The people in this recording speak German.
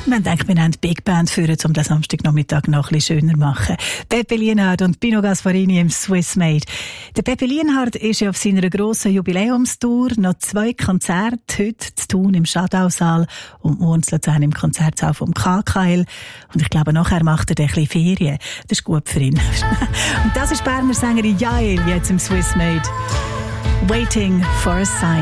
Wir haben gedacht, wir nehmen die Big Band führen, um den Samstagnachmittag noch ein bisschen schöner zu machen. Pepe Lienhard und Pino Gasparini im Swiss Made. Der Pepe Lienhard ist ja auf seiner grossen Jubiläumstour. Noch 2 Konzerte heute zu tun im Schadausaal und morgen zu Luzern im Konzertsaal vom KKL. Und ich glaube, nachher macht er ein bisschen Ferien. Das ist gut für ihn. Und das ist Berner Sängerin Jael jetzt im Swiss Made. Waiting for a Sign.